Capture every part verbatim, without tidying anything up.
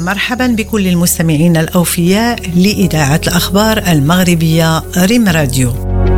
مرحبا بكل المستمعين الأوفياء لإذاعة الأخبار المغربية ريم راديو.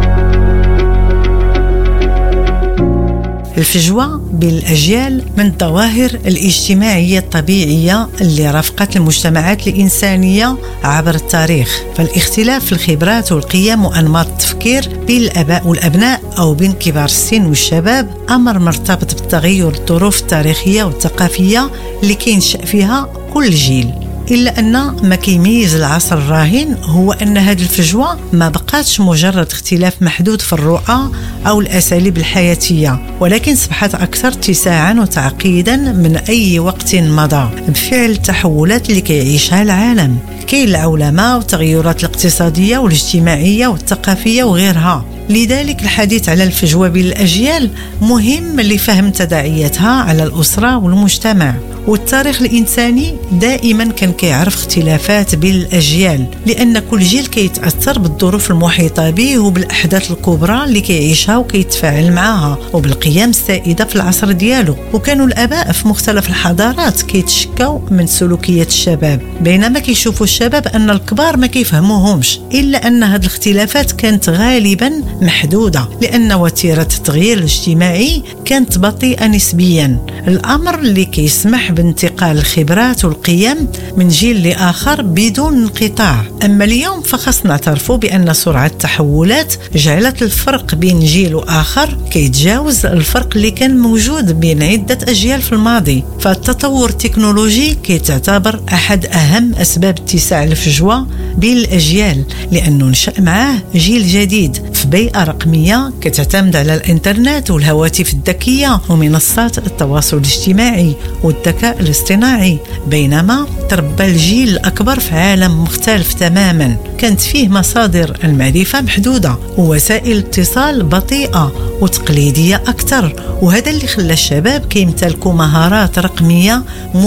الفجوة بين الأجيال من الظواهر الاجتماعية الطبيعية اللي رافقت المجتمعات الإنسانية عبر التاريخ، فالاختلاف في الخبرات والقيم وأنماط التفكير بين الآباء والأبناء أو بين كبار السن والشباب أمر مرتبط بالتغير الظروف التاريخية والثقافية اللي كينشأ فيها كل جيل. إلا أن ما كيميز العصر الراهن هو أن هذه الفجوة ما بقاتش مجرد اختلاف محدود في الرؤى أو الأساليب الحياتية، ولكن صبحت أكثر اتساعا وتعقيدا من أي وقت مضى بفعل التحولات اللي كيعيشها العالم. كاين العولمة والتغيرات الاقتصادية والاجتماعية والثقافية وغيرها. لذلك الحديث على الفجوة بين الأجيال مهم لفهم تداعياتها على الأسرة والمجتمع. والتاريخ الإنساني دائما كان كيعرف اختلافات بين الأجيال، لأن كل جيل كيتأثر بالظروف المحيطة به وبالأحداث الكبرى اللي كيعيشها وكيتفاعل معها وبالقيم السائدة في العصر ديالو. وكانوا الآباء في مختلف الحضارات كيتشكوا من سلوكيات الشباب، بينما كيشوفوا الشباب أن الكبار ما كيفهموهمش. إلا أن هذه الاختلافات كانت غالبا محدودة، لأن وتيرة التغيير الاجتماعي كانت بطيئة نسبيا، الأمر اللي كيسمح بانتقال الخبرات والقيم من جيل لآخر بدون انقطاع. أما اليوم فخص نعترفوا بأن سرعة التحولات جعلت الفرق بين جيل وآخر كيتجاوز الفرق اللي كان موجود بين عدة أجيال في الماضي. فالتطور التكنولوجي كيتعتبر أحد أهم أسباب اتساع الفجوة بين الأجيال، لأنه نشأ معاه جيل جديد في بيئة رقمية كتعتمد على الإنترنت والهواتف الذكية ومنصات التواصل الاجتماعي والذكاء الاصطناعي، بينما تربى الجيل الأكبر في عالم مختلف تماما كانت فيه مصادر المعرفة محدودة ووسائل اتصال بطيئة وتقليدية أكثر. وهذا اللي خلى الشباب كيمتلكوا مهارات رقمية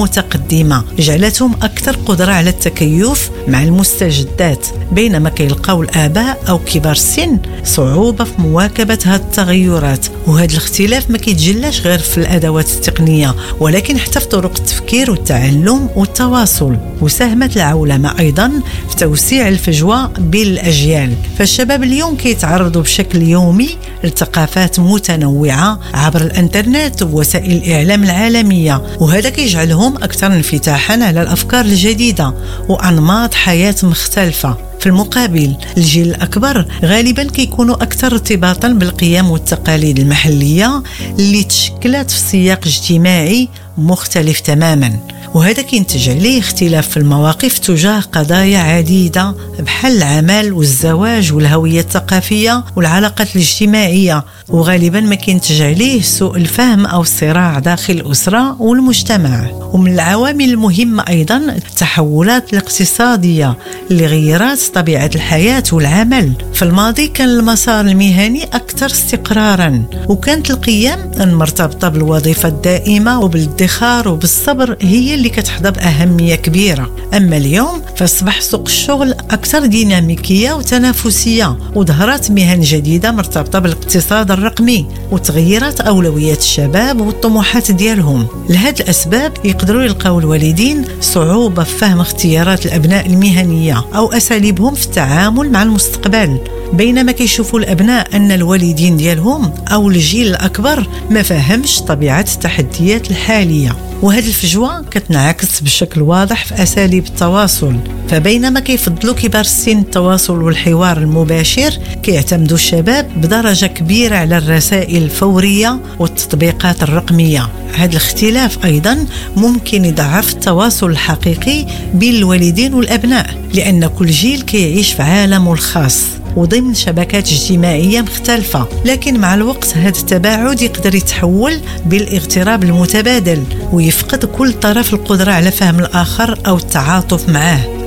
متقدمة جعلتهم أكثر قدرة على التكيف مع المستجدات، بينما كيلقاو الآباء أو كبار السن صعوبة في مواكبة هذه التغيرات. وهذا الاختلاف ما كيتجلاش غير في الأدوات التقنية، ولكن حتى في طرق التفكير والتعلم والتواصل. وساهمت العولمة أيضا في توسيع الفجوة بين الأجيال، فالشباب اليوم كيتعرضوا بشكل يومي لثقافات متنوعة عبر الإنترنت ووسائل الإعلام العالمية، وهذا كيجعلهم أكثر انفتاحا على الأفكار الجديدة وأنماط حياة مختلفة. في المقابل الجيل الأكبر غالبا كيكونوا أكثر ارتباطا بالقيم والتقاليد المحلية اللي تشكلت في سياق اجتماعي مختلف تماما، وهذا كينتج عليه اختلاف في المواقف تجاه قضايا عديدة بحال العمل والزواج والهوية الثقافية والعلاقات الاجتماعية، وغالبا ما كينتج عليه سوء الفهم أو الصراع داخل الأسرة والمجتمع. ومن العوامل المهمة أيضا التحولات الاقتصادية اللي غيرت طبيعة الحياة والعمل. في الماضي كان المسار المهني أكثر استقرارا، وكانت القيم المرتبطة بالوظيفة الدائمة وبالادخار وبالصبر هي اللي كتحظى بأهمية كبيرة. أما اليوم فاصبح سوق الشغل أكثر ديناميكية وتنافسية، وظهرت مهن جديدة مرتبطة بالاقتصاد الرقمي، وتغيرت أولويات الشباب والطموحات ديالهم. لهذه الأسباب يقدروا يلقاو الوالدين صعوبة في فهم اختيارات الأبناء المهنية أو أساليبهم في التعامل مع المستقبل، بينما كيشوفوا الأبناء أن الوالدين ديالهم أو الجيل الأكبر ما فهمش طبيعة التحديات الحالية. وهذه الفجوة كتنعكس بشكل واضح في أساليب التواصل، فبينما كيفضلوا كبار السن التواصل والحوار المباشر، كيعتمدوا الشباب بدرجة كبيرة على الرسائل الفورية والتطبيقات الرقمية. هذا الاختلاف أيضا ممكن يضعف التواصل الحقيقي بين الوالدين والأبناء، لأن كل جيل كيعيش في عالمه الخاص وضمن شبكات اجتماعية مختلفة. لكن مع الوقت هذا التباعد يقدر يتحول بالاغتراب المتبادل، ويفقد كل طرف القدرة على فهم الآخر أو التعاطف معه.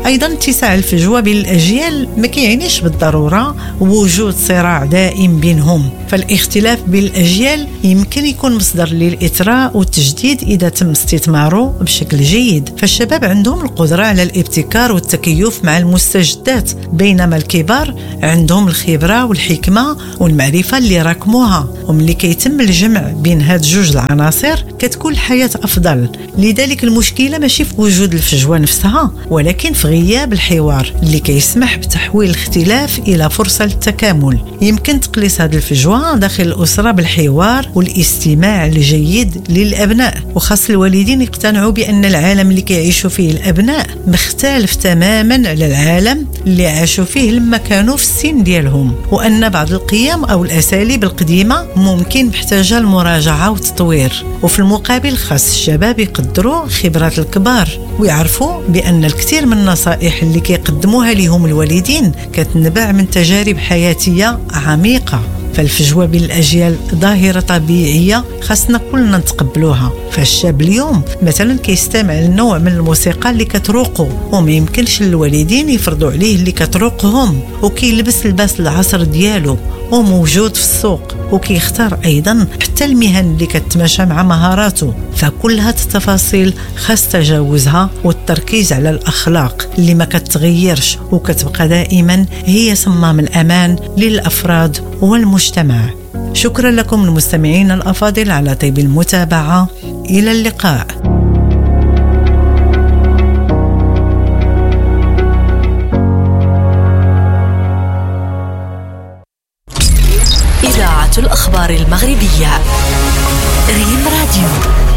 أيضا اتساع الفجوة بين الأجيال ما كيعنيش بالضرورة وجود صراع دائم بينهم، فالاختلاف بين الأجيال يمكن يكون مصدر للإثراء والتجديد إذا تم استثماره بشكل جيد. فالشباب عندهم القدرة على الابتكار والتكيف مع المستجدات، بينما الكبار عندهم الخبرة والحكمة والمعرفة اللي راكموها، وملي كيتم الجمع بين هاد جوج العناصر كتكون الحياة أفضل. لذلك المشكلة ماشي في وجود الفجوة نفسها، ولكن في غياب الحوار اللي كيسمح بتحويل الاختلاف إلى فرصة للتكامل. يمكن تقليص هذه الفجوة داخل الأسرة بالحوار والاستماع الجيد للأبناء، وخاص الوالدين يقتنعوا بأن العالم اللي كيعيشوا فيه الأبناء مختلف تماما على العالم اللي عاشوا فيه لما كانوا في السن ديالهم، وأن بعض القيم أو الأساليب القديمة ممكن محتاجة المراجعة والتطوير. وفي المقابل خاص الشباب يقدروا خبرات الكبار ويعرفوا بأن الكثير من النصائح اللي كيقدموها لهم الوالدين كتنبع من تجارب حياتية عميقة. فالفجوة بين الأجيال ظاهرة طبيعية خاصنا كلنا نتقبلوها. فالشاب اليوم مثلا كيستمع لنوع من الموسيقى اللي كتروقه وما يمكنش الوالدين يفرضوا عليه اللي كتروقهم، وكيلبس لباس العصر ديالو وموجود في السوق، وكيختار أيضا حتى المهن اللي كتماشى مع مهاراته. فكل هاد التفاصيل خاص تجاوزها والتركيز على الأخلاق اللي ما كتغيرش وكتبقى دائما هي صمام الأمان للأفراد والمجتمع. شكرا لكم المستمعين الأفاضل على طيب المتابعة. إلى اللقاء. إذاعة الأخبار المغربية ريم راديو.